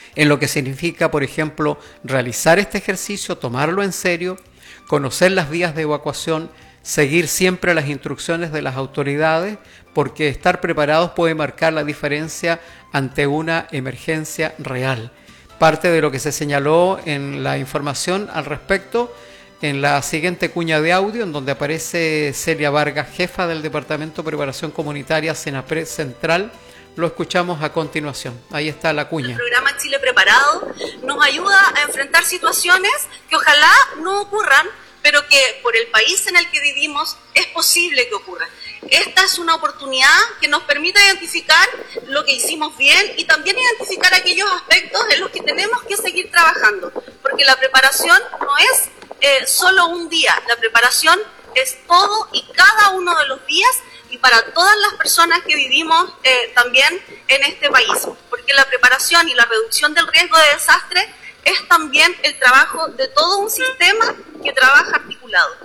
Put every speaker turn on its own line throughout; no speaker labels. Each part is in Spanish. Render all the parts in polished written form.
en lo que significa, por ejemplo, realizar este ejercicio, tomarlo en serio, conocer las vías de evacuación, seguir siempre las instrucciones de las autoridades, porque estar preparados puede marcar la diferencia ante una emergencia real. Parte de lo que se señaló en la información al respecto, en la siguiente cuña de audio, en donde aparece Celia Vargas, jefa del Departamento de Preparación Comunitaria Senapred Central. Lo escuchamos a continuación. Ahí está la cuña.
El programa Chile Preparado nos ayuda a enfrentar situaciones que ojalá no ocurran, pero que por el país en el que vivimos es posible que ocurran. Esta es una oportunidad que nos permite identificar lo que hicimos bien y también identificar aquellos aspectos en los que tenemos que seguir trabajando, porque la preparación no es solo un día, la preparación es todo y cada uno de los días y para todas las personas que vivimos también en este país, porque la preparación y la reducción del riesgo de desastre es también el trabajo de todo un sistema que trabaja articulado.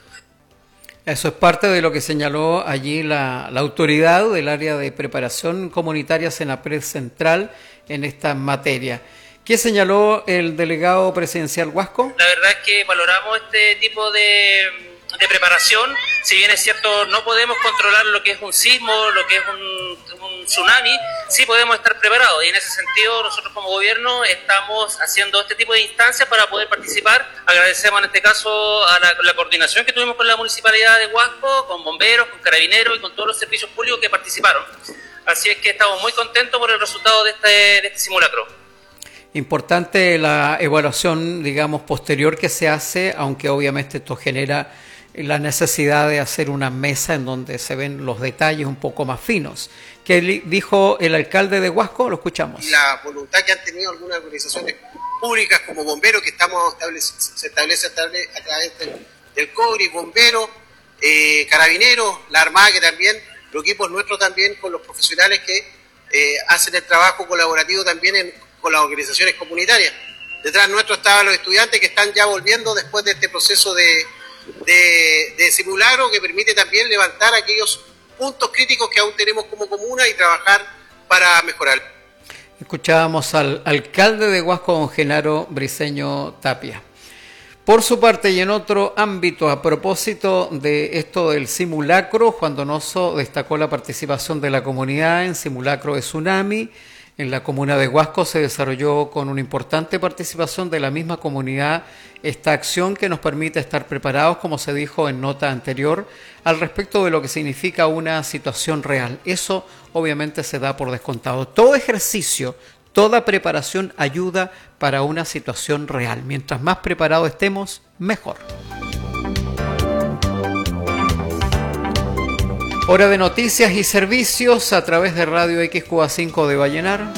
Eso es parte de lo que señaló allí la autoridad del área de preparación comunitaria Senapred Central en esta materia. ¿Qué señaló el delegado presidencial Huasco?
La verdad es que valoramos este tipo de preparación. Si bien es cierto, no podemos controlar lo que es un sismo, lo que es un tsunami, sí podemos estar preparados. Y en ese sentido, nosotros como gobierno estamos haciendo este tipo de instancias para poder participar. Agradecemos en este caso a la coordinación que tuvimos con la Municipalidad de Huasco, con bomberos, con carabineros y con todos los servicios públicos que participaron. Así es que estamos muy contentos por el resultado de este simulacro.
Importante la evaluación, digamos, posterior que se hace, aunque obviamente esto genera la necesidad de hacer una mesa en donde se ven los detalles un poco más finos. ¿Qué dijo el alcalde de Huasco? Lo escuchamos.
Y la voluntad que han tenido algunas organizaciones públicas como bomberos, que se establece a través del COBRI, bomberos, carabineros, la Armada, que también, los equipos nuestros también, con los profesionales que hacen el trabajo colaborativo también con las organizaciones comunitarias. Detrás nuestro estaban los estudiantes que están ya volviendo después de este proceso de simulacro, que permite también levantar aquellos puntos críticos que aún tenemos como comuna y trabajar para mejorar.
Escuchábamos al alcalde de Huasco, don Genaro Briceño Tapia. Por su parte, y en otro ámbito, a propósito de esto del simulacro, Juan Donoso destacó la participación de la comunidad en simulacro de tsunami. En la comuna de Huasco se desarrolló con una importante participación de la misma comunidad esta acción que nos permite estar preparados, como se dijo en nota anterior, al respecto de lo que significa una situación real. Eso obviamente se da por descontado. Todo ejercicio, toda preparación ayuda para una situación real. Mientras más preparados estemos, mejor. Hora de noticias y servicios a través de Radio XQA5 de Vallenar.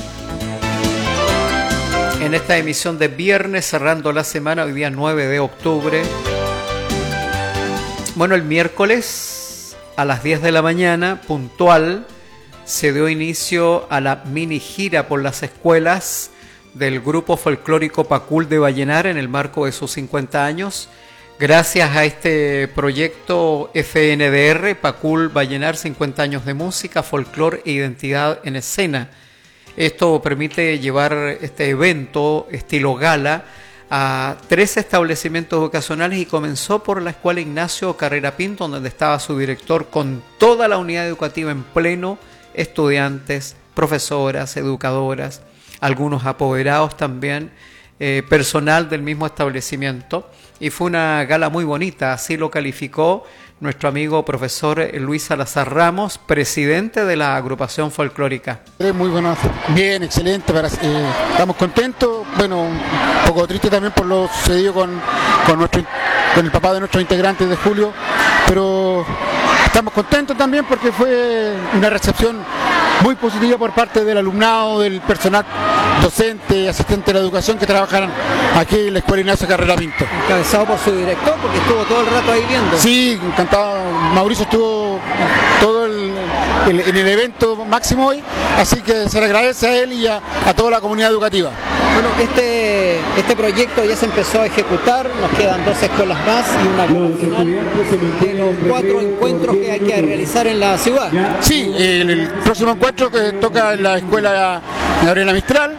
En esta emisión de viernes, cerrando la semana, hoy día 9 de octubre. Bueno, el miércoles a las 10 de la mañana, puntual, se dio inicio a la mini gira por las escuelas del grupo folclórico Pacul de Vallenar en el marco de sus 50 años. Gracias a este proyecto FNDR, Pacul Vallenar, 50 años de música, folclor e identidad en escena. Esto permite llevar este evento estilo gala a 3 establecimientos vocacionales y comenzó por la Escuela Ignacio Carrera Pinto, donde estaba su director con toda la unidad educativa en pleno, estudiantes, profesoras, educadoras, algunos apoderados también, personal del mismo establecimiento. Y fue una gala muy bonita, así lo calificó nuestro amigo profesor Luis Salazar Ramos, presidente de la agrupación folclórica.
Muy bueno, bien, excelente, estamos contentos, bueno, un poco triste también por lo sucedido con el papá de nuestros integrantes de Julio, pero estamos contentos también porque fue una recepción muy positiva por parte del alumnado, del personal docente, asistente de la educación que trabajan aquí en la Escuela Ignacio Carrera Pinto.
Encabezado por su director, porque estuvo todo el rato ahí viendo.
Sí, encantado. Mauricio estuvo todo en el evento máximo hoy, así que se le agradece a él y a toda la comunidad educativa.
Bueno, este proyecto ya se empezó a ejecutar, nos quedan 2 escuelas más y una de los 4 encuentros que hay que realizar en la ciudad.
Sí, en el próximo encuentro que toca en la escuela Gabriela Mistral,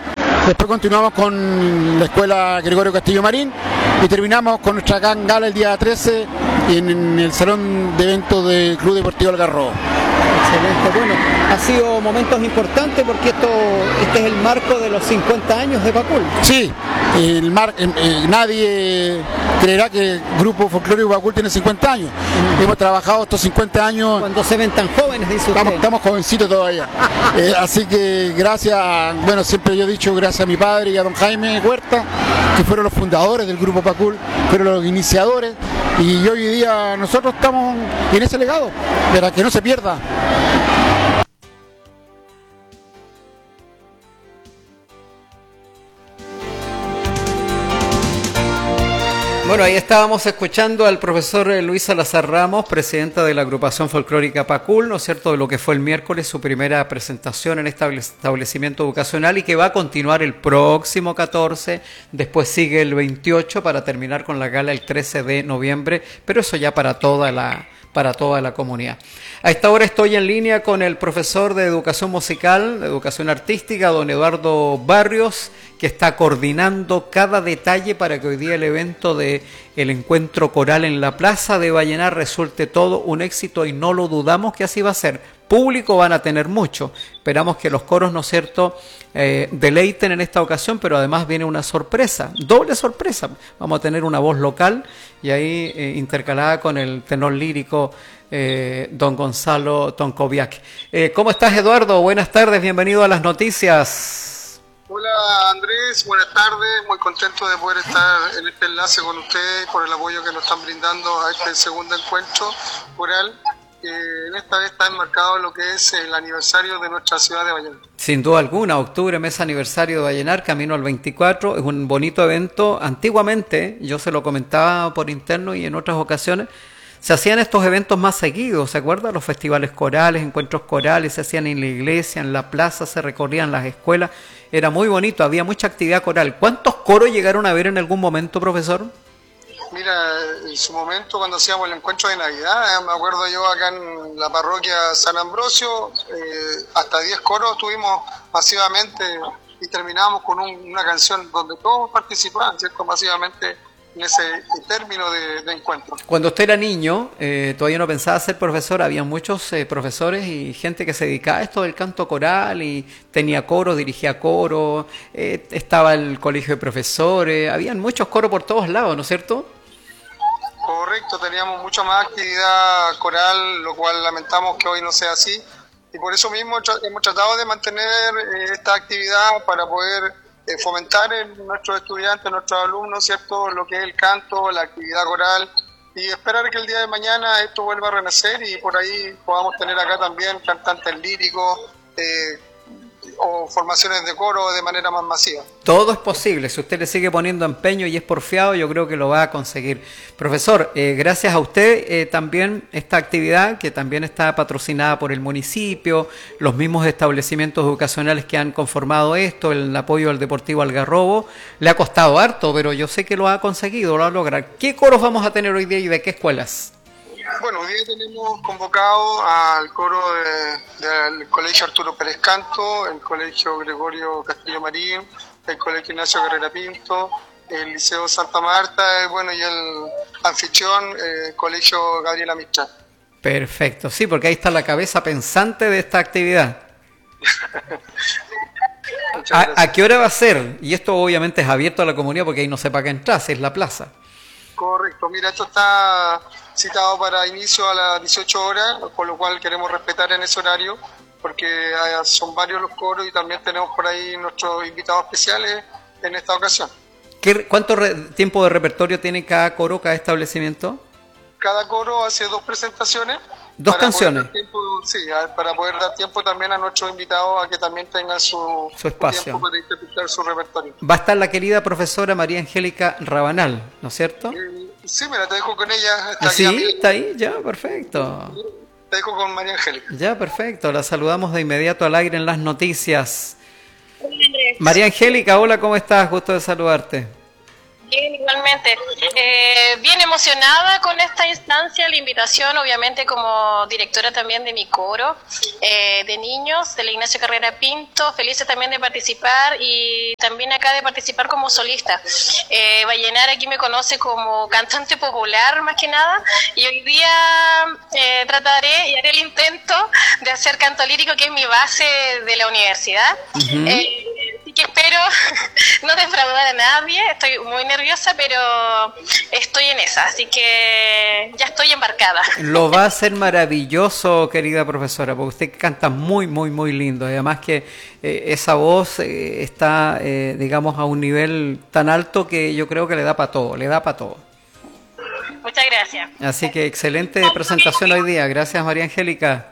Después continuamos con la escuela Gregorio Castillo Marín y terminamos con nuestra gran gala el día 13 en el salón de eventos del Club Deportivo Algarrobo.
Excelente, bueno, ha sido momentos importantes porque este es el marco de los 50 años de Pacul.
Sí, nadie creerá que el Grupo Folclórico Pacul tiene 50 años. Hemos trabajado estos 50 años.
Cuando se ven tan jóvenes, dice usted.
Estamos jovencitos todavía. Así que gracias, bueno, siempre yo he dicho gracias a mi padre y a don Jaime Huerta, que fueron los fundadores del Grupo Pacul, fueron los iniciadores, y hoy día nosotros estamos en ese legado, para que no se pierda.
Bueno, ahí estábamos escuchando al profesor Luis Salazar Ramos, presidenta de la agrupación folclórica Pacul, ¿no es cierto?, de lo que fue el miércoles su primera presentación en este establecimiento educacional y que va a continuar el próximo 14, después sigue el 28 para terminar con la gala el 13 de noviembre, pero eso ya para toda la comunidad. A esta hora estoy en línea con el profesor de educación musical, de educación artística, don Eduardo Barrios, que está coordinando cada detalle para que hoy día el evento de el encuentro coral en la Plaza de Vallenar resulte todo un éxito y no lo dudamos que así va a ser. Público van a tener mucho. Esperamos que los coros, ¿no es cierto?, deleiten en esta ocasión, pero además viene una sorpresa, doble sorpresa. Vamos a tener una voz local y ahí intercalada con el tenor lírico don Gonzalo Tonkoviak. ¿Cómo estás, Eduardo? Buenas tardes, bienvenido a las noticias.
Hola Andrés, buenas tardes, muy contento de poder estar en este enlace con ustedes por el apoyo que nos están brindando a este segundo encuentro coral, que en esta vez está enmarcado en lo que es el aniversario de nuestra ciudad de Vallenar.
Sin duda alguna, octubre, mes aniversario de Vallenar, camino al 24, es un bonito evento. Antiguamente, yo se lo comentaba por interno y en otras ocasiones, se hacían estos eventos más seguidos, ¿se acuerdan? Los festivales corales, encuentros corales, se hacían en la iglesia, en la plaza, se recorrían las escuelas. Era muy bonito, había mucha actividad coral. ¿Cuántos coros llegaron a ver en algún momento, profesor?
Mira, en su momento cuando hacíamos el encuentro de Navidad, me acuerdo yo acá en la parroquia San Ambrosio, hasta 10 coros tuvimos masivamente y terminábamos con una canción donde todos participaban, ¿cierto? Masivamente en ese término de encuentro.
Cuando usted era niño, todavía no pensaba ser profesor, había muchos profesores y gente que se dedicaba a esto del canto coral y tenía coros, dirigía coros, estaba el colegio de profesores, habían muchos coros por todos lados, ¿no es cierto?
Correcto, teníamos mucha más actividad coral, lo cual lamentamos que hoy no sea así, y por eso mismo hemos tratado de mantener esta actividad para poder fomentar en nuestros estudiantes, nuestros alumnos, ¿cierto?, lo que es el canto, la actividad coral, y esperar que el día de mañana esto vuelva a renacer y por ahí podamos tener acá también cantantes líricos o formaciones de coro de manera más masiva.
Todo es posible, si usted le sigue poniendo empeño y es porfiado, yo creo que lo va a conseguir. Profesor, gracias a usted también esta actividad, que también está patrocinada por el municipio, los mismos establecimientos educacionales que han conformado esto, el apoyo al Deportivo Algarrobo, le ha costado harto, pero yo sé que lo ha conseguido, lo va a lograr. ¿Qué coros vamos a tener hoy día y de qué escuelas?
Bueno, hoy día tenemos convocado al coro del Colegio Arturo Pérez Canto, el Colegio Gregorio Castillo Marín, el Colegio Ignacio Carrera Pinto, el Liceo Santa Marta, bueno, y el anfitrión, Colegio Gabriela Mistral.
Perfecto, sí, porque ahí está la cabeza pensante de esta actividad. ¿A qué hora va a ser? Y esto obviamente es abierto a la comunidad porque ahí no se paga entrar, es la plaza.
Correcto, mira, esto está citado para inicio a las 18 horas, con lo cual queremos respetar en ese horario, porque son varios los coros y también tenemos por ahí nuestros invitados especiales en esta ocasión.
¿Cuánto tiempo de repertorio tiene cada coro, cada establecimiento?
Cada coro hace 2 presentaciones.
¿2 canciones?
Para poder dar tiempo también a nuestros invitados a que también tengan su
espacio,
tiempo para interpretar su repertorio.
Va a estar la querida profesora María Angélica Rabanal, ¿no es cierto?
Sí, mira, te dejo con ella.
Está ahí, ya, perfecto.
Te dejo con María Angélica.
Ya, perfecto, la saludamos de inmediato al aire en las noticias. Hola, Andrés. María Angélica, hola, ¿cómo estás? Gusto de saludarte.
Bien, igualmente. Bien emocionada con esta instancia, la invitación, obviamente como directora también de mi coro de niños, de la Ignacio Carrera Pinto, felices también de participar y también acá de participar como solista. Vallenar aquí me conoce como cantante popular más que nada, y hoy día trataré y haré el intento de hacer canto lírico, que es mi base de la universidad. Así que espero no defraudar a nadie, estoy muy nerviosa, pero estoy en esa, así que ya estoy embarcada.
Lo va a hacer maravilloso, querida profesora, porque usted canta muy, muy, muy lindo. Y además que esa voz está, digamos, a un nivel tan alto que yo creo que le da para todo, le da para todo.
Muchas gracias.
Así que excelente presentación hoy día. Gracias, María Angélica.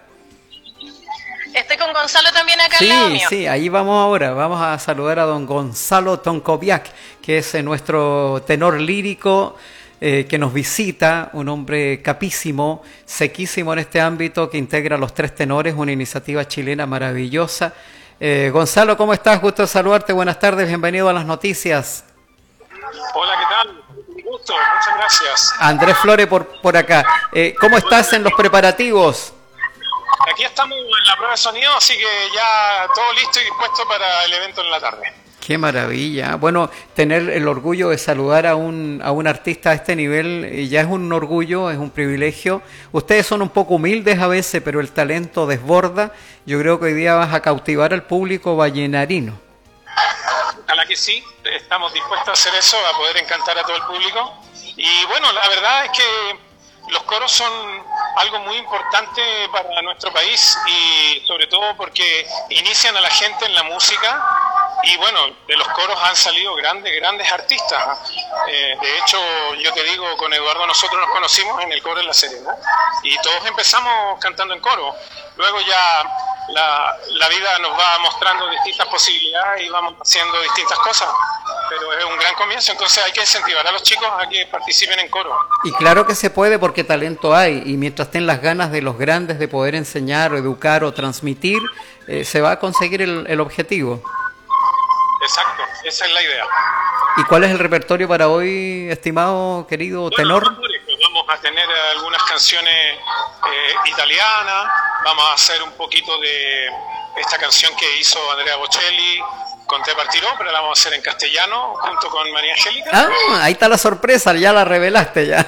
Estoy con Gonzalo también acá al lado mío.
Sí, ahí vamos ahora. Vamos a saludar a don Gonzalo Tonkoviak, que es nuestro tenor lírico que nos visita, un hombre capísimo, sequísimo en este ámbito, que integra los tres tenores, una iniciativa chilena maravillosa. Gonzalo, ¿cómo estás? Gusto saludarte. Buenas tardes, bienvenido a las noticias.
Hola, ¿qué tal? Un gusto, muchas gracias.
Andrés Flores por acá. ¿Cómo estás en los preparativos?
Aquí estamos en la prueba de sonido, así que ya todo listo y dispuesto para el evento en la tarde.
Qué maravilla. Bueno, tener el orgullo de saludar a un artista a este nivel ya es un orgullo, es un privilegio. Ustedes son un poco humildes a veces, pero el talento desborda. Yo creo que hoy día vas a cautivar al público vallenarino.
Ojalá que sí, estamos dispuestos a hacer eso, a poder encantar a todo el público. Y bueno, la verdad es que los coros son algo muy importante para nuestro país, y sobre todo porque inician a la gente en la música, y bueno, de los coros han salido grandes artistas. De hecho, yo te digo, con Eduardo nosotros nos conocimos en el coro de La Serena y todos empezamos cantando en coro. Luego ya la vida nos va mostrando distintas posibilidades y vamos haciendo distintas cosas, pero es un gran comienzo, entonces hay que incentivar a los chicos a que participen en coro.
Y claro que se puede, porque talento hay, y mientras estén las ganas de los grandes de poder enseñar o educar o transmitir, se va a conseguir el objetivo.
Exacto, esa es la idea.
¿Y cuál es el repertorio para hoy, estimado, querido tenor?
Vamos a tener algunas canciones italianas, vamos a hacer un poquito de esta canción que hizo Andrea Bocelli con Te Partiró, pero la vamos a hacer en castellano junto con María Angélica.
Ah, ahí está la sorpresa, ya la revelaste ya.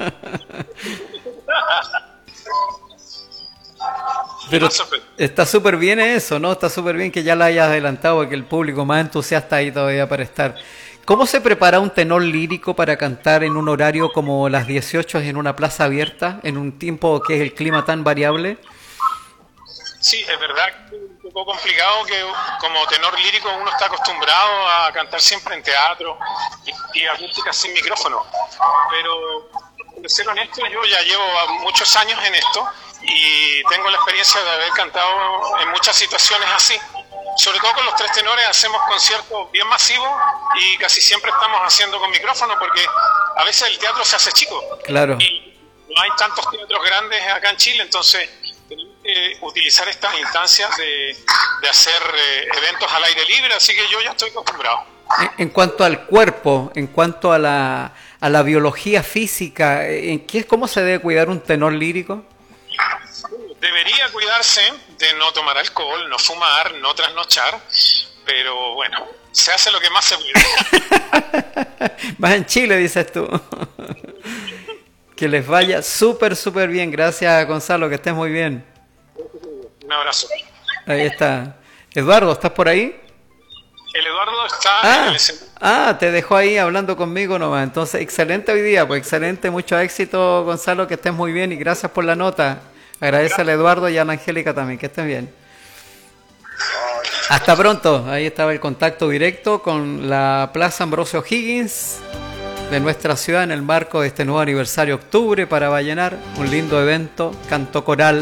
Pero está súper bien eso, ¿no? Está súper bien que ya la hayas adelantado, que el público más entusiasta ahí todavía para estar. ¿Cómo se prepara un tenor lírico para cantar en un horario como las 18 en una plaza abierta, en un tiempo que es el clima tan variable?
Sí, es verdad que es un poco complicado, que como tenor lírico uno está acostumbrado a cantar siempre en teatro y acústica sin micrófono, pero de ser honesto, yo ya llevo muchos años en esto y tengo la experiencia de haber cantado en muchas situaciones así. Sobre todo con los tres tenores hacemos conciertos bien masivos y casi siempre estamos haciendo con micrófono, porque a veces el teatro se hace chico.
Claro.
Y no hay tantos teatros grandes acá en Chile, entonces tenemos que utilizar estas instancias de hacer eventos al aire libre, así que yo ya estoy acostumbrado.
En cuanto al cuerpo, en cuanto a la biología física, ¿cómo se debe cuidar un tenor lírico?
Debería cuidarse de no tomar alcohol, no fumar, no trasnochar, pero bueno, se hace lo que más se puede.
Vas en Chile, dices tú. Que les vaya súper bien. Gracias, Gonzalo, que estés muy bien.
Un abrazo.
Ahí está. Eduardo, ¿estás por ahí?
El Eduardo está en el escenario.
Te dejó ahí hablando conmigo nomás. Entonces, excelente hoy día, pues excelente, mucho éxito, Gonzalo, que estés muy bien y gracias por la nota. Agradece a Eduardo y a Ana Angélica también, que estén bien. Hasta pronto. Ahí estaba el contacto directo con la Plaza Ambrosio Higgins de nuestra ciudad en el marco de este nuevo aniversario octubre para Vallenar. Un lindo evento, canto coral.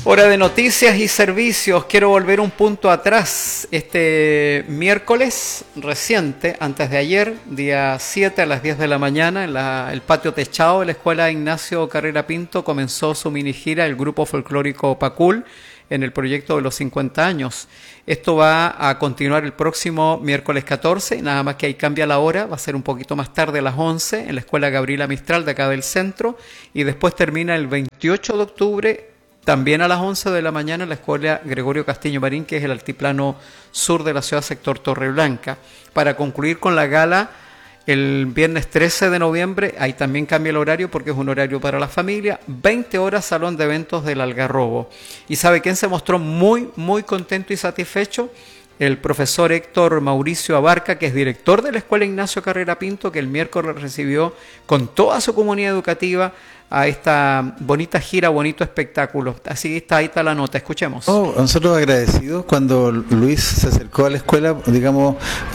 Hora de noticias y servicios. Quiero volver un punto atrás. Este miércoles reciente, antes de ayer, día 7 a las 10 de la mañana, en el patio techado de la Escuela Ignacio Carrera Pinto comenzó su mini gira el grupo folclórico Pacul en el proyecto de los 50 años. Esto va a continuar el próximo miércoles 14, nada más que ahí cambia la hora, va a ser un poquito más tarde a las 11 en la Escuela Gabriela Mistral de acá del centro, y después termina el 28 de octubre también a las 11 de la mañana en la Escuela Gregorio Castillo Marín, que es el altiplano sur de la ciudad, sector Torreblanca, para concluir con la gala el viernes 13 de noviembre. Ahí también cambia el horario porque es un horario para la familia, 20 horas, Salón de Eventos del Algarrobo. ¿Y sabe quién se mostró muy, muy contento y satisfecho? El profesor Héctor Mauricio Abarca, que es director de la Escuela Ignacio Carrera Pinto, que el miércoles recibió con toda su comunidad educativa a esta bonita gira, bonito espectáculo. Así está, ahí está la nota, escuchemos.
Nosotros agradecidos cuando Luis se acercó a la escuela, digamos,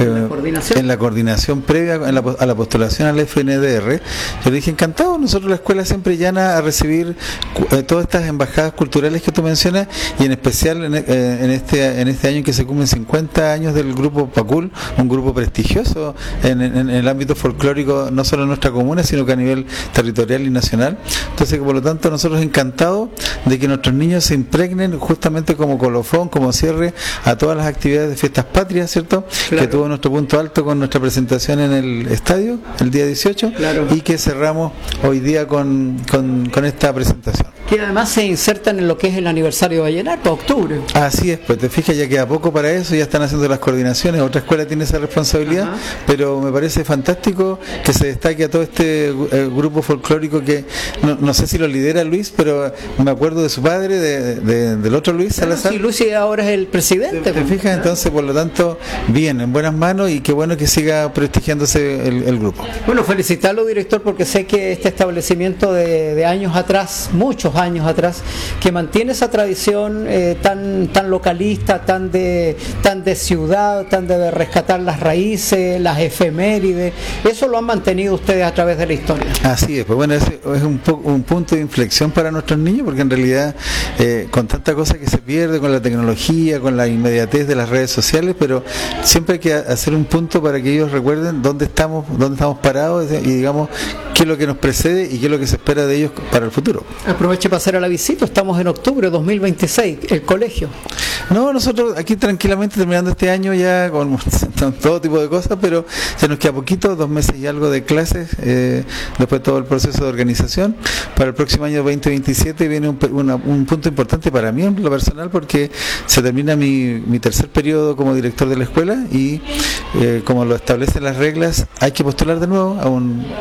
en la coordinación previa a la postulación al FNDR. Yo le dije, encantado, nosotros la escuela siempre llana a recibir todas estas embajadas culturales que tú mencionas, y en especial en este año en que se cumplen 50 años del grupo Pacul, un grupo prestigioso en el ámbito folclórico, no solo en nuestra comuna, sino que a nivel territorial y nacional. Entonces, por lo tanto, nosotros encantados de que nuestros niños se impregnen justamente como colofón, como cierre a todas las actividades de fiestas patrias, ¿cierto? Claro. Que tuvo nuestro punto alto con nuestra presentación en el estadio el día 18, claro, y que cerramos hoy día con esta presentación.
Que además se insertan en lo que es el aniversario de Vallenar, octubre.
Así es, pues te fijas, ya queda poco para eso, ya están haciendo las coordinaciones, otra escuela tiene esa responsabilidad. Ajá. Pero me parece fantástico que se destaque a todo este grupo folclórico que no sé si lo lidera Luis, pero me acuerdo de su padre, del otro Luis Salazar.
Sí, Luis ahora es el presidente.
¿Te fijas? Entonces, por lo tanto, bien, en buenas manos, y qué bueno que siga prestigiándose el grupo.
Bueno, felicitarlo, director, porque sé que este establecimiento de años atrás, muchos años atrás, que mantiene esa tradición tan localista, tan de ciudad, tan de rescatar las raíces, las efemérides, eso lo han mantenido ustedes a través de la historia.
Así es, pues bueno, ese es un punto de inflexión para nuestros niños, porque en realidad con tanta cosa que se pierde con la tecnología, con la inmediatez de las redes sociales, pero siempre hay que hacer un punto para que ellos recuerden dónde estamos parados, y digamos qué es lo que nos precede y qué es lo que se espera de ellos para el futuro.
Aproveche para hacer a la visita, estamos en octubre de 2026, el colegio.
No, nosotros aquí tranquilamente terminando este año ya con todo tipo de cosas, pero se nos queda poquito, 2 meses y algo de clases, después todo el proceso de organización. Para el próximo año 2027 viene un punto importante para mí en lo personal, porque se termina mi tercer periodo como director de la escuela, y como lo establecen las reglas, hay que postular de nuevo a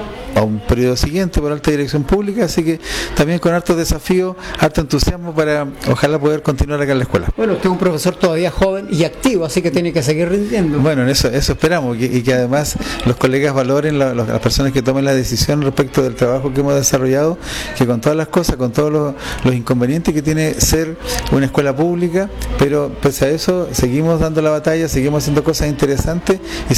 un periodo siguiente por alta dirección pública, así que también con harto desafío, harto entusiasmo para ojalá poder continuar acá en la escuela.
Bueno, usted es un profesor todavía joven y activo, así que tiene que seguir rindiendo.
Bueno, eso esperamos, y que además los colegas valoren, las personas que tomen la decisión respecto del trabajo que hemos desarrollado, que con todas las cosas, con todos los inconvenientes que tiene ser una escuela pública, pero pese a eso seguimos dando la batalla, seguimos haciendo cosas interesantes,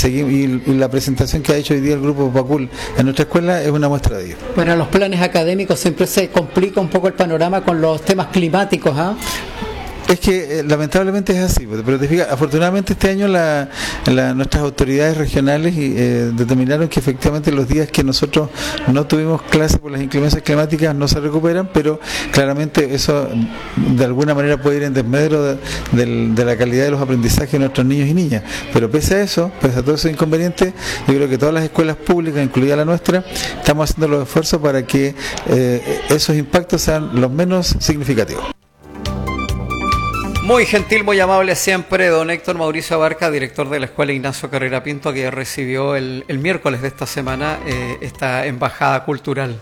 y la presentación que ha hecho hoy día el grupo Pacul en nuestra escuela es una muestra de ello.
Para los planes académicos siempre se complica un poco el panorama con los temas climáticos, ¿ah?
Es que lamentablemente es así, pero te fijas, afortunadamente este año nuestras autoridades regionales determinaron que efectivamente los días que nosotros no tuvimos clase por las inclemencias climáticas no se recuperan, pero claramente eso de alguna manera puede ir en desmedro de la calidad de los aprendizajes de nuestros niños y niñas. Pero pese a eso, pese a todos esos inconvenientes, yo creo que todas las escuelas públicas, incluida la nuestra, estamos haciendo los esfuerzos para que esos impactos sean los menos significativos.
Muy gentil, muy amable siempre, don Héctor Mauricio Abarca, director de la Escuela Ignacio Carrera Pinto, que recibió el miércoles de esta semana esta embajada cultural.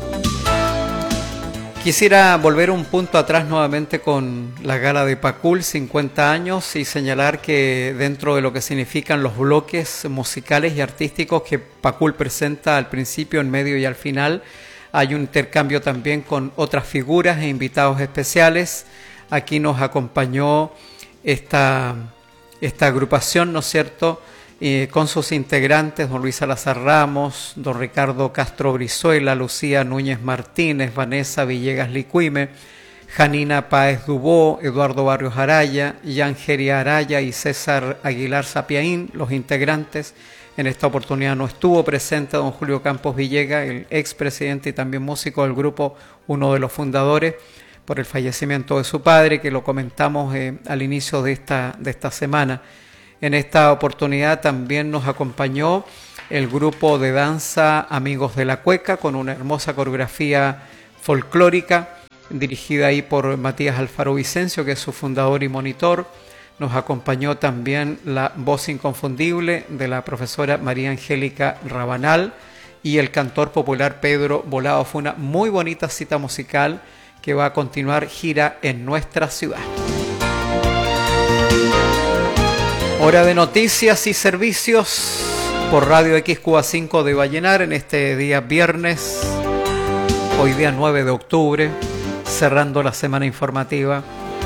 Quisiera volver un punto atrás nuevamente con la gala de Pacul, 50 años, y señalar que dentro de lo que significan los bloques musicales y artísticos que Pacul presenta al principio, en medio y al final, hay un intercambio también con otras figuras e invitados especiales. Aquí nos acompañó esta agrupación, ¿no es cierto?, con sus integrantes, don Luis Salazar Ramos, don Ricardo Castro Brizuela, Lucía Núñez Martínez, Vanessa Villegas Licuime, Janina Páez Dubó, Eduardo Barrios Araya, Yangeria Araya y César Aguilar Sapiaín, los integrantes. En esta oportunidad no estuvo presente don Julio Campos Villega, el expresidente y también músico del grupo, uno de los fundadores, por el fallecimiento de su padre, que lo comentamos al inicio de esta semana. En esta oportunidad también nos acompañó el grupo de danza Amigos de la Cueca, con una hermosa coreografía folclórica, dirigida ahí por Matías Alfaro Vicencio, que es su fundador y monitor. Nos acompañó también la voz inconfundible de la profesora María Angélica Rabanal y el cantor popular Pedro Volado. Fue una muy bonita cita musical que va a continuar gira en nuestra ciudad. Hora de noticias y servicios por Radio X Cuba 5 de Vallenar en este día viernes, hoy día 9 de octubre, cerrando la semana informativa.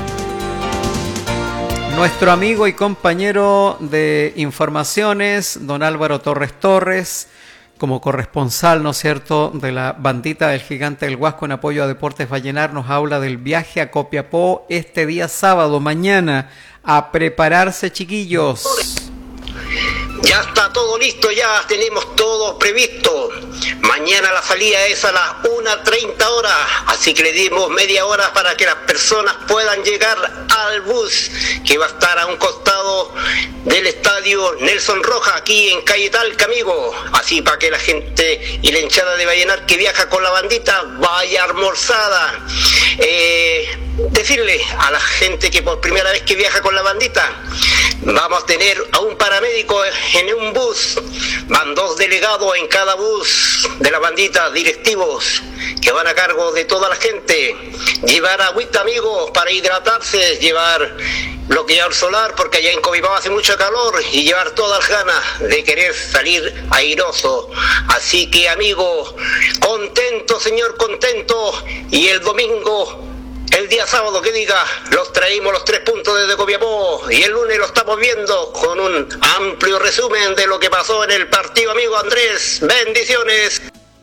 Nuestro amigo y compañero de informaciones, don Álvaro Torres, como corresponsal, ¿no es cierto?, de la bandita del Gigante del Huasco en apoyo a Deportes Vallenar, nos habla del viaje a Copiapó este día sábado, mañana. A prepararse, chiquillos.
Ya está todo listo, ya tenemos todo previsto. Mañana la salida es a las 1:30 horas, así que le dimos media hora para que las personas puedan llegar al bus que va a estar a un costado del estadio Nelson Rojas, aquí en calle Talca, amigo. Así para que la gente y la hinchada de Vallenar que viaja con la bandita vaya almorzada. Decirle a la gente que por primera vez que viaja con la bandita, vamos a tener a un paramédico en un bus, van 2 delegados en cada bus de la bandita, directivos, que van a cargo de toda la gente. Llevar agüita, amigos, para hidratarse, llevar bloqueador solar, porque allá en Copiapó hace mucho calor, y llevar todas las ganas de querer salir airoso. Así que, amigos, contento, señor, contento, y el domingo, el día sábado, que diga, los traímos los 3 puntos desde Copiapó, y el lunes lo estamos viendo con un amplio resumen de lo que pasó en el partido, amigo Andrés. Bendiciones.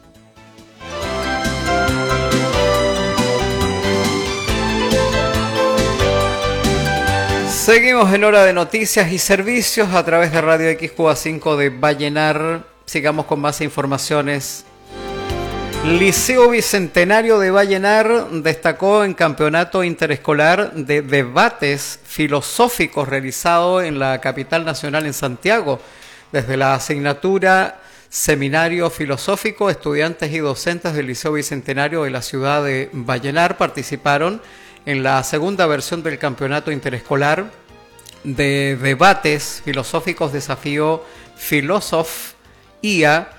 Seguimos en hora de noticias y servicios a través de Radio X Cuba 5 de Vallenar. Sigamos con más informaciones. Liceo Bicentenario de Vallenar destacó en campeonato interescolar de debates filosóficos realizado en la capital nacional en Santiago. Desde la asignatura Seminario Filosófico, estudiantes y docentes del Liceo Bicentenario de la ciudad de Vallenar participaron en la segunda versión del campeonato interescolar de debates filosóficos Desafío Filosof IA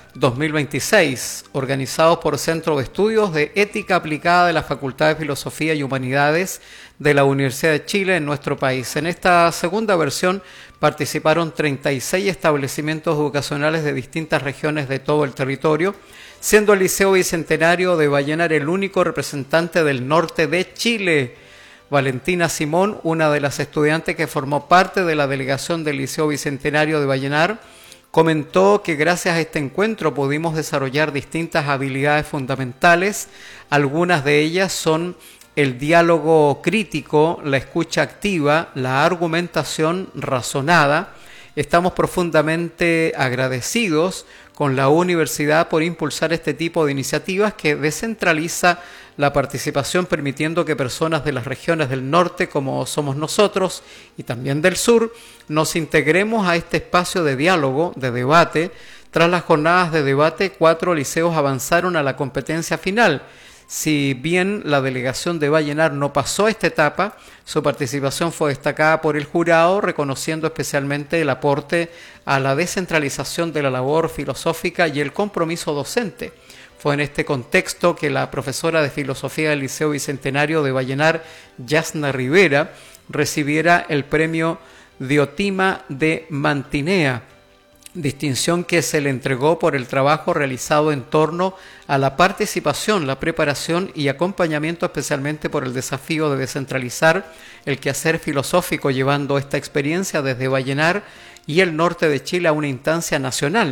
2026, organizados por Centro de Estudios de Ética Aplicada de la Facultad de Filosofía y Humanidades de la Universidad de Chile en nuestro país. En esta segunda versión participaron 36 establecimientos educacionales de distintas regiones de todo el territorio, siendo el Liceo Bicentenario de Vallenar el único representante del norte de Chile. Valentina Simón, una de las estudiantes que formó parte de la delegación del Liceo Bicentenario de Vallenar, comentó que gracias a este encuentro pudimos desarrollar distintas habilidades fundamentales. Algunas de ellas son el diálogo crítico, la escucha activa, la argumentación razonada. Estamos profundamente agradecidos con la universidad por impulsar este tipo de iniciativas que descentraliza la participación, permitiendo que personas de las regiones del norte, como somos nosotros, y también del sur, nos integremos a este espacio de diálogo, de debate. Tras las jornadas de debate, 4 liceos avanzaron a la competencia final. Si bien la delegación de Vallenar no pasó esta etapa, su participación fue destacada por el jurado, reconociendo especialmente el aporte a la descentralización de la labor filosófica y el compromiso docente. Fue en este contexto que la profesora de Filosofía del Liceo Bicentenario de Vallenar, Yasna Rivera, recibiera el premio Diotima de Mantinea, distinción que se le entregó por el trabajo realizado en torno a la participación, la preparación y acompañamiento, especialmente por el desafío de descentralizar el quehacer filosófico, llevando esta experiencia desde Vallenar y el norte de Chile a una instancia nacional.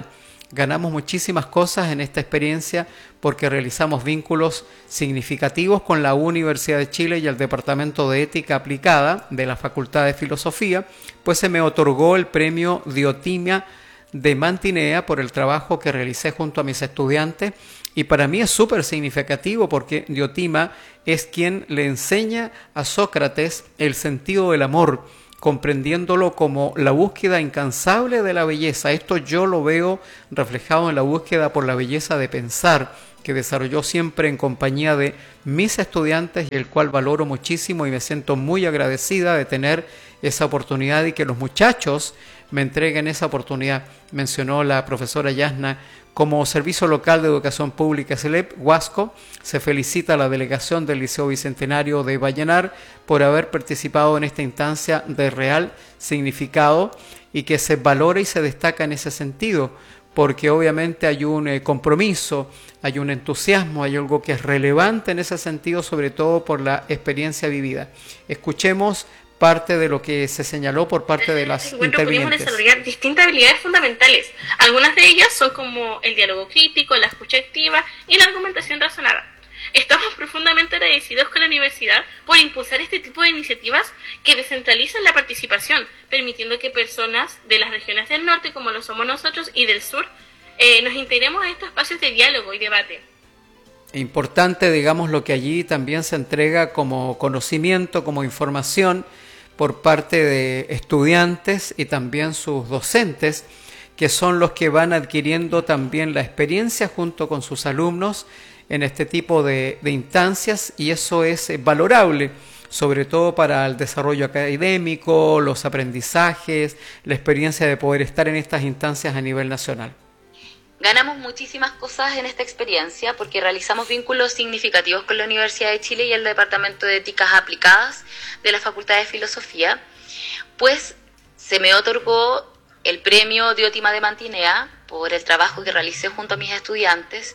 ganamos muchísimas cosas en esta experiencia porque realizamos vínculos significativos con la Universidad de Chile y el Departamento de Ética Aplicada de la Facultad de Filosofía, pues se me otorgó el premio Diotima de Mantinea por el trabajo que realicé junto a mis estudiantes, y para mí es súper significativo porque Diotima es quien le enseña a Sócrates el sentido del amor, comprendiéndolo como la búsqueda incansable de la belleza. Esto yo lo veo reflejado en la búsqueda por la belleza de pensar que desarrolló siempre en compañía de mis estudiantes, y el cual valoro muchísimo y me siento muy agradecida de tener esa oportunidad y que los muchachos me entreguen esa oportunidad. Mencionó la profesora Yasna. Como Servicio Local de Educación Pública SELEP, Huasco, se felicita a la delegación del Liceo Bicentenario de Vallenar por haber participado en esta instancia de real significado y que se valora y se destaca en ese sentido, porque obviamente hay un compromiso, hay un entusiasmo, hay algo que es relevante en ese sentido, sobre todo por la experiencia vivida. Escuchemos parte de lo que se señaló por parte de las intervinientes.
Pudimos desarrollar distintas habilidades fundamentales. Algunas de ellas son como el diálogo crítico, la escucha activa y la argumentación razonada. Estamos profundamente agradecidos con la universidad por impulsar este tipo de iniciativas que descentralizan la participación, permitiendo que personas de las regiones del norte, como lo somos nosotros, y del sur, nos integremos a estos espacios de diálogo y debate.
Importante, digamos, lo que allí también se entrega como conocimiento, como información por parte de estudiantes y también sus docentes, que son los que van adquiriendo también la experiencia junto con sus alumnos en este tipo de instancias, y eso es valorable, sobre todo para el desarrollo académico, los aprendizajes, la experiencia de poder estar en estas instancias a nivel nacional.
Ganamos muchísimas cosas en esta experiencia porque realizamos vínculos significativos con la Universidad de Chile y el Departamento de Éticas Aplicadas de la Facultad de Filosofía, pues se me otorgó el premio Diotima de Mantinea por el trabajo que realicé junto a mis estudiantes,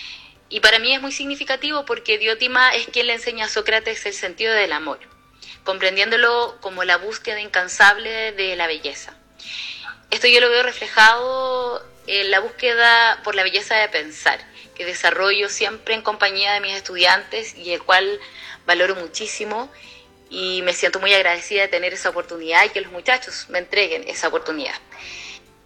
y para mí es muy significativo porque Diotima es quien le enseña a Sócrates el sentido del amor, comprendiéndolo como la búsqueda incansable de la belleza. Esto yo lo veo reflejado en la búsqueda por la belleza de pensar, que desarrollo siempre en compañía de mis estudiantes y el cual valoro muchísimo, y me siento muy agradecida de tener esa oportunidad y que los muchachos me entreguen esa oportunidad.